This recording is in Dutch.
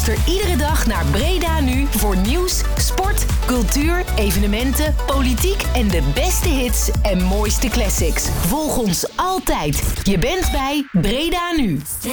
Luister iedere dag naar Breda Nu voor nieuws, sport, cultuur, evenementen, politiek en de beste hits en mooiste classics. Volg ons altijd. Je bent bij Breda Nu.